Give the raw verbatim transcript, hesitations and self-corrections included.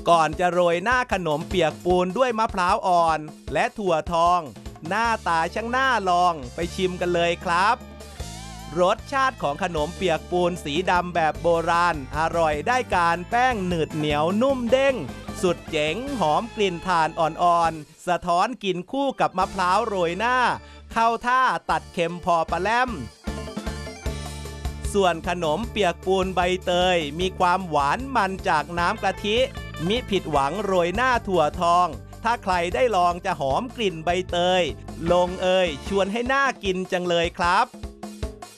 ก่อนจะโรยหน้าขนมเปียกปูนด้วยมะพร้าวอ่อนและถั่วทองหน้าตาช่างน่าลองไปชิมกันเลยครับรสชาติของขนมเปียกปูนสีดำแบบโบราณอร่อยได้การแป้งหนืดเหนียวนุ่มเด้งสุดเจ๋งหอมกลิ่นถ่านอ่อนๆสะท้อนกลิ่นคู่กับมะพร้าวโรยหน้าเข้าท่าตัดเค็มพอปะแล่มส่วนขนมเปียกปูนใบเตยมีความหวานมันจากน้ำกะทิมิผิดหวังโรยหน้าถั่วทองถ้าใครได้ลองจะหอมกลิ่นใบเตยลงเอยชวนให้น่ากินจังเลยครับ